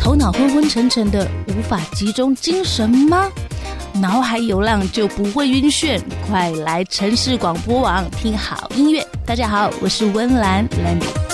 头脑昏昏沉沉的，无法集中精神吗？脑海有浪就不会晕眩，快来城市广播网听好音乐。大家好，我是温岚 Landy。